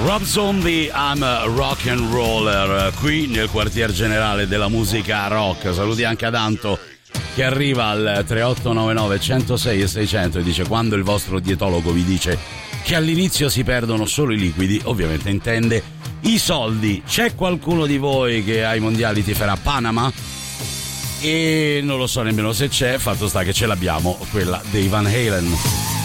Rob Zombie, I'm a rock and roller, qui nel quartier generale della musica rock. Saluti anche ad Anto che arriva al 3899 106 e 600 e dice: quando il vostro dietologo vi dice che all'inizio si perdono solo i liquidi, ovviamente intende i soldi. C'è qualcuno di voi che ai mondiali tiferà Panama? E non lo so nemmeno se c'è, fatto sta che ce l'abbiamo, quella dei Van Halen.